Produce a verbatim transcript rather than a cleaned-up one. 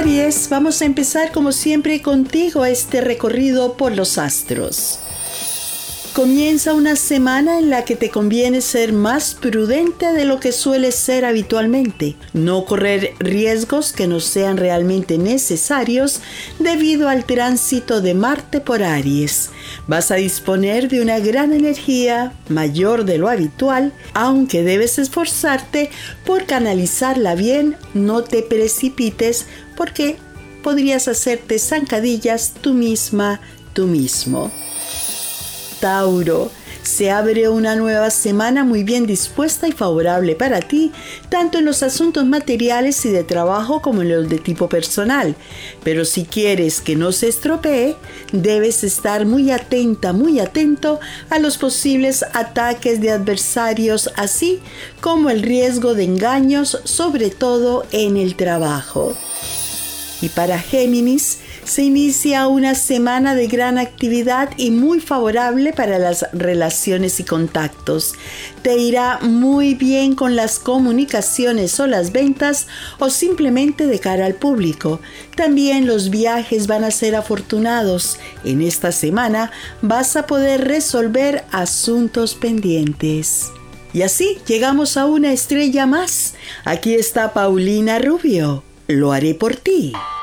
Aries, vamos a empezar como siempre contigo este recorrido por los astros. Comienza una semana en la que te conviene ser más prudente de lo que sueles ser habitualmente, no correr riesgos que no sean realmente necesarios debido al tránsito de Marte por Aries. Vas a disponer de una gran energía, mayor de lo habitual, aunque debes esforzarte por canalizarla bien. No te precipites porque podrías hacerte zancadillas tú misma, tú mismo. Tauro, se abre una nueva semana muy bien dispuesta y favorable para ti, tanto en los asuntos materiales y de trabajo como en los de tipo personal. Pero si quieres que no se estropee, debes estar muy atenta, muy atento a los posibles ataques de adversarios, así como el riesgo de engaños, sobre todo en el trabajo. Y para Géminis, se inicia una semana de gran actividad y muy favorable para las relaciones y contactos. Te irá muy bien con las comunicaciones o las ventas o simplemente de cara al público. También los viajes van a ser afortunados. En esta semana vas a poder resolver asuntos pendientes. Y así llegamos a una estrella más. Aquí está Paulina Rubio. Lo haré por ti.